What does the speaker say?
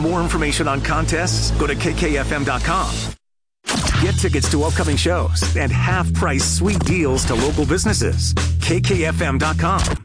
more information on contests, go to kkfm.com. Get tickets to upcoming shows and half-price sweet deals to local businesses. kkfm.com.